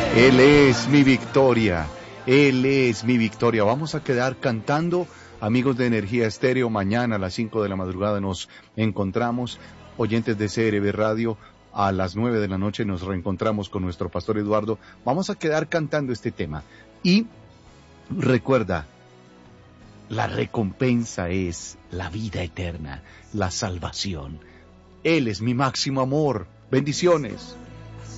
Él es mi victoria. Él es mi victoria. Vamos a quedar cantando, amigos de Energía Estéreo. Mañana a las 5 de la madrugada nos encontramos. Oyentes de CRB Radio, a las 9 de la noche nos reencontramos con nuestro pastor Eduardo. Vamos a quedar cantando este tema. Y recuerda, la recompensa es la vida eterna, la salvación. Él es mi máximo amor. Bendiciones.